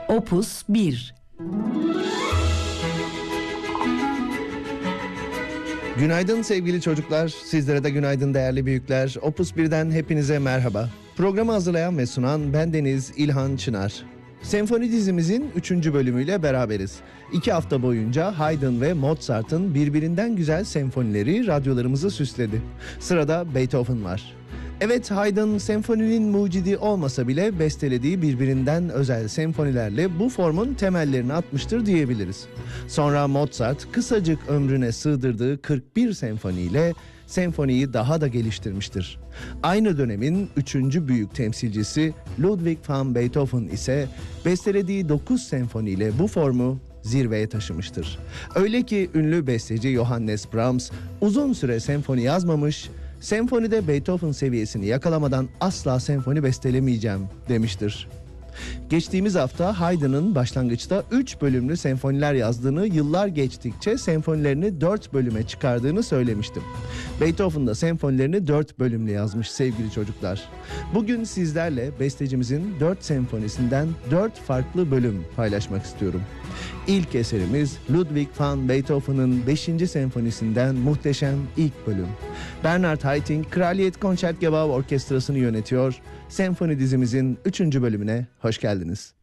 Opus 1. Günaydın sevgili çocuklar, sizlere de günaydın değerli büyükler. Opus 1'den hepinize merhaba. Programı hazırlayan ve sunan bendeniz İlhan Çınar. Senfoni dizimizin 3. bölümüyle beraberiz. 2 hafta boyunca Haydn ve Mozart'ın birbirinden güzel senfonileri radyolarımızı süsledi. Sırada Beethoven var. Evet, Haydn senfoninin mucidi olmasa bile bestelediği birbirinden özel senfonilerle bu formun temellerini atmıştır diyebiliriz. Sonra Mozart kısacık ömrüne sığdırdığı 41 senfoniyle senfoniyi daha da geliştirmiştir. Aynı dönemin 3. büyük temsilcisi Ludwig van Beethoven ise bestelediği 9 senfoniyle bu formu zirveye taşımıştır. Öyle ki ünlü besteci Johannes Brahms uzun süre senfoni yazmamış, senfonide Beethoven seviyesini yakalamadan asla senfoni bestelemeyeceğim demiştir. Geçtiğimiz hafta Haydn'ın başlangıçta 3 bölümlü senfoniler yazdığını, yıllar geçtikçe senfonilerini 4 bölüme çıkardığını söylemiştim. Beethoven da senfonilerini 4 bölümlü yazmış sevgili çocuklar. Bugün sizlerle bestecimizin 4 senfonisinden 4 farklı bölüm paylaşmak istiyorum. İlk eserimiz Ludwig van Beethoven'ın 5. senfonisinden muhteşem ilk bölüm. Bernhard Haitink Kraliyet Konçertgebouw Orkestrası'nı yönetiyor. Senfoni dizimizin 3. bölümüne hoş geldiniz.